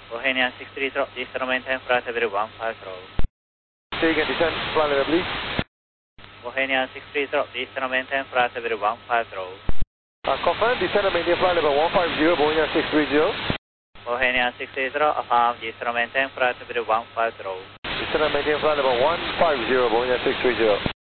Bohemia 630, descend maintain flight level 150. Say again, descend flight level please. Bohemia 630, descend maintain flight level 150. Confirm, descend and maintain flight level 150, Bohemia 630. Bohemia 630, affirm, descend maintain flight level 150. Descend and maintain flight level 150, Bohemia 630.